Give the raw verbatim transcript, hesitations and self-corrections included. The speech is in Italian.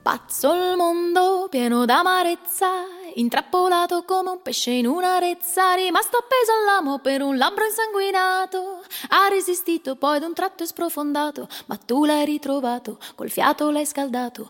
Pazzo il mondo, pieno d'amarezza, intrappolato come un pesce in una rezza, rimasto appeso all'amo per un labbro insanguinato. Ha resistito, poi d'un tratto è sprofondato, ma tu l'hai ritrovato, col fiato l'hai scaldato,